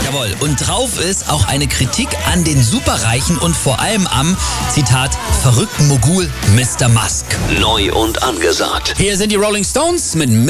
Jawohl, und drauf ist auch eine Kritik an den Superreichen und vor allem am, Zitat, verrückten Mogul Mr. Musk. Neu und angesagt. Hier sind die Rolling Stones mit